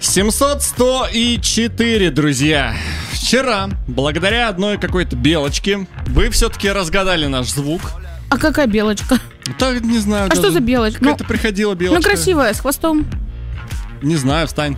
700, 100 и 4, друзья. Вчера, благодаря одной какой-то белочке, вы все-таки разгадали наш звук. А какая белочка? Так, не знаю. А что за белочка? Какая-то приходила белочка. Ну, красивая, с хвостом. Не знаю, встань.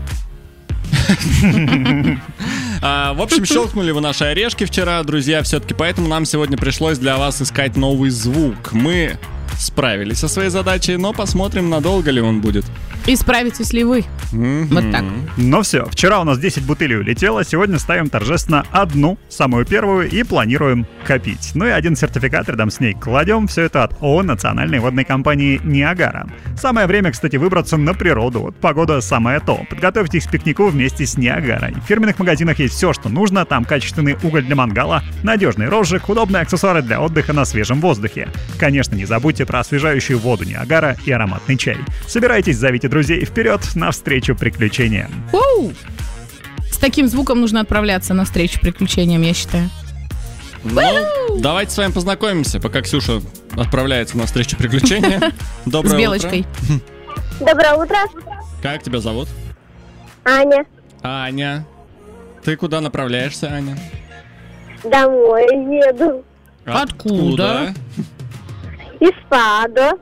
В общем, щелкнули вы наши орешки вчера, друзья, все-таки, поэтому нам сегодня пришлось для вас искать новый звук. Мы справились со своей задачей, но посмотрим, надолго ли он будет. И справитесь ли вы? Вот так. Ну все, вчера у нас 10 бутылей улетело, сегодня ставим торжественно одну, самую первую, и планируем копить. Ну и один сертификат рядом с ней кладем, все это от ООО национальной водной компании «Ниагара». Самое время, кстати, выбраться на природу, вот погода самое то. Подготовьтесь к пикнику вместе с «Ниагарой». В фирменных магазинах есть все, что нужно, там качественный уголь для мангала, надежный розжиг, удобные аксессуары для отдыха на свежем воздухе. Конечно, не забудьте про освежающую воду «Ниагара» и ароматный чай. Собирайтесь, зовите друзей вперед навстречу приключениям. Оу! С таким звуком нужно отправляться навстречу приключениям, я считаю. Ну, давайте с вами познакомимся, пока Ксюша отправляется навстречу приключения. Доброе С белочкой. утро. Доброе утро. Как тебя зовут? Аня. Аня. Ты куда направляешься, Аня? Домой еду. Откуда? Из сада.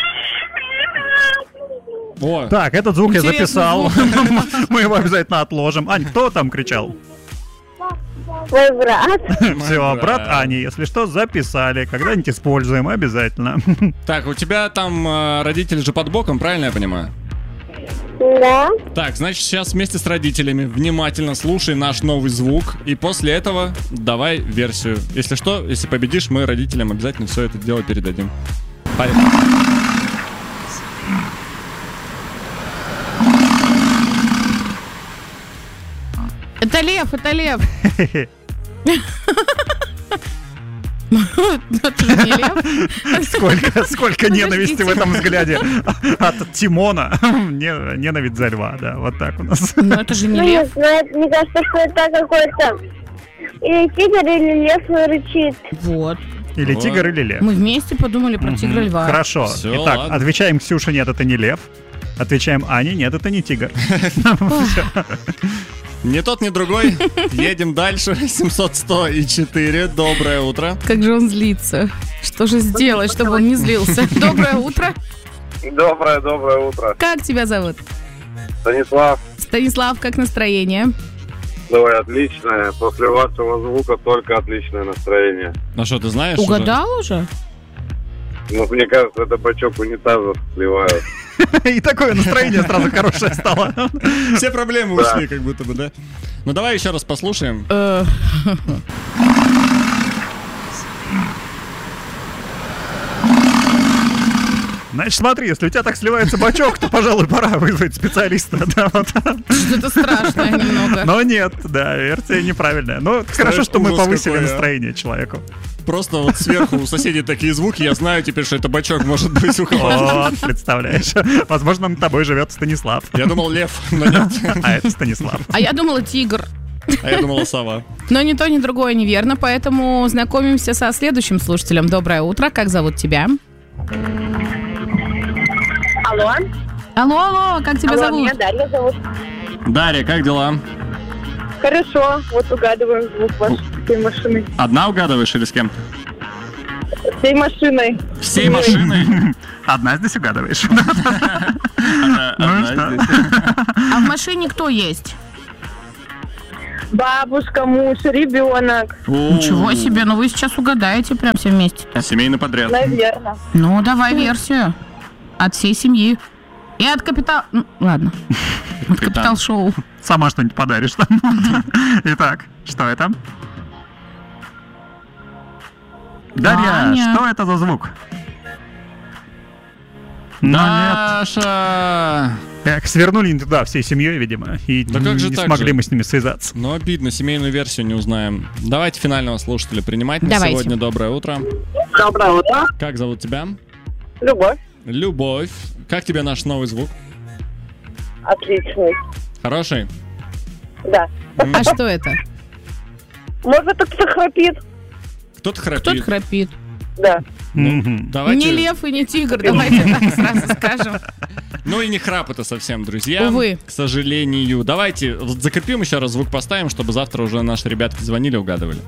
О, Так, этот звук я Интересный записал. Мы его обязательно отложим. Ань, кто там кричал? Мой брат. Все, брат. брат Ани, если что, записали. Когда-нибудь используем обязательно. так, у тебя там родители же под боком, правильно я понимаю? Да. Так, значит, сейчас вместе с родителями внимательно слушай наш новый звук. И после этого давай версию. Если что, если победишь, мы родителям обязательно все это дело передадим. Поехали. Это лев, это лев. Это же не лев. Сколько ненависти в этом взгляде от Тимона. Ненависть за льва, да, вот так у нас. Но это же не Ну, не лев. знаю, мне кажется, что это какой-то или тигр, или лев рычит. Вот. Или Вот. тигр, или лев. Мы вместе подумали про тигра льва. Хорошо. Всё, Итак, ладно. отвечаем Ксюше, нет, это не лев. Отвечаем Ане, нет, это не тигр. Ни тот, ни другой. Едем дальше. 700, 100 и 4. Доброе утро. Как же он злится. Что же сделать, чтобы он не злился? Доброе утро. Доброе утро. Как тебя зовут? Станислав, Станислав, как настроение? давай, отличное. После вашего звука только отличное настроение. Ну что, ты знаешь? Угадал уже? Но мне кажется, это бачок унитаза сливают. И такое настроение сразу хорошее стало. уже? Все проблемы ушли, как будто бы, да? Ну давай еще раз послушаем. Значит, смотри, если у тебя так сливается бачок, то, пожалуй, пора вызвать специалиста. Да, вот. Что-то страшное немного. Но нет, да, версия неправильная. Но хорошо, что мы ужас повысили какой, а. настроение человеку. Просто вот сверху у соседей такие звуки, я знаю теперь, что это бачок может быть у кого-то. Вот, представляешь. Возможно, над тобой живет Станислав. Я думал лев, но нет. А это Станислав. А я думала тигр. А я думала сова. Но ни то, ни другое неверно, поэтому знакомимся со следующим слушателем. Доброе утро, как зовут тебя? Алло. Алло, как тебя зовут? Меня Дарья зовут. Дарья, как дела? Хорошо. Вот угадываем звук вашей всей машины. Одна угадываешь или с кем-то? Всей машиной. Всей машиной? Одна здесь угадываешь. Одна что? здесь. А в машине кто есть? Бабушка, муж, ребенок. Ничего себе, ну вы сейчас угадаете прям все вместе-то. Семейный подряд. Наверное. Ну, давай версию. От всей семьи. И от Капитал... Ну, ладно. От Капитал Шоу. Сама что-нибудь подаришь там. Итак, что это? Дарья, Аня. что это за звук? Но нет. Даша! Эх, свернули не туда всей семьей, видимо, и Да как же не так смогли же? мы с ними связаться. Ну, обидно, семейную версию не узнаем. Давайте финального слушателя принимать на Давайте. сегодня. Доброе утро. Доброе утро. Как зовут тебя? Любовь. Любовь. Как тебе наш новый звук? Отличный. Хороший? Да. А что это? Может, кто-то храпит? Кто-то храпит. Кто-то храпит. Да. Мгм. Давайте... Не лев и не тигр, давайте так сразу скажем. Ну и не храп это совсем, друзья. Увы. К сожалению. Давайте закрепим еще раз звук, поставим, чтобы завтра уже наши ребятки звонили, угадывали.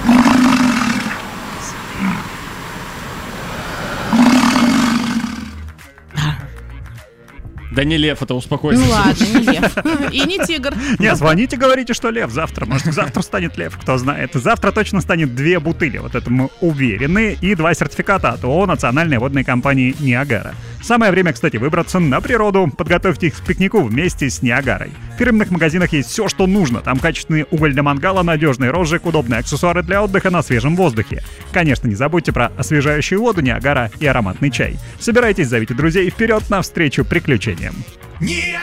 Да не лев, это успокойся. Ну ладно, не лев. И не тигр. Не, звоните, говорите, что лев завтра. Может, завтра станет лев, кто знает. Завтра точно станет 2 бутыли, вот это мы уверены, и 2 сертификата от ООО национальной водной компании «Ниагара». Самое время, кстати, выбраться на природу. Подготовьте их к пикнику вместе с «Ниагарой». В фирменных магазинах есть все, что нужно. Там качественный уголь для мангала, надежный розжиг, удобные аксессуары для отдыха на свежем воздухе. Конечно, не забудьте про освежающую воду «Ниагара» и ароматный чай. Собирайтесь, зовите друзей вперед навстречу приключениям.